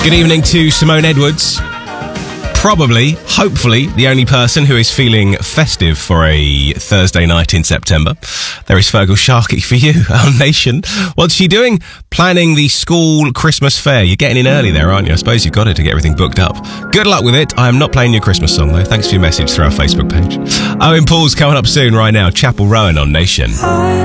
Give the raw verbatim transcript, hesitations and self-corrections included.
Good evening to Simone Edwards. Probably, hopefully, the only person who is feeling festive for a Thursday night in September. There is Fergal Sharkey for you, our nation. What's she doing? Planning the school Christmas fair. You're getting in early there, aren't you? I suppose you've got it to get everything booked up. Good luck with it. I am not playing your Christmas song, though. Thanks for your message through our Facebook page. Owen Paul's coming up soon right now. Chapel Rowan on Nation.